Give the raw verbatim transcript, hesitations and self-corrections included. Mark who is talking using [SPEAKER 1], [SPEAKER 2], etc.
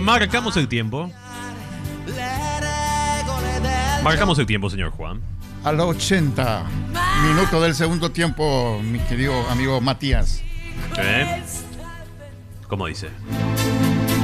[SPEAKER 1] Marcamos el tiempo. Marcamos el tiempo, señor Juan.
[SPEAKER 2] A los ochenta minutos del segundo tiempo, mi querido amigo Matías.
[SPEAKER 1] ¿Eh? ¿Cómo dice?